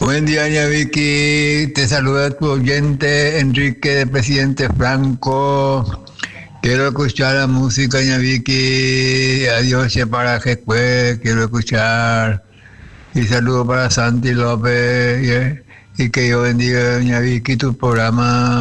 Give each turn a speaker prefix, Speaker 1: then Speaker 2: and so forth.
Speaker 1: Buen día, doña Vicky. Te saluda tu oyente Enrique de Presidente Franco. Quiero escuchar la música, doña Vicky. Adiós, para Jesús. Quiero escuchar. Y saludo para Santi López. Y que yo bendiga, doña Vicky, tu programa.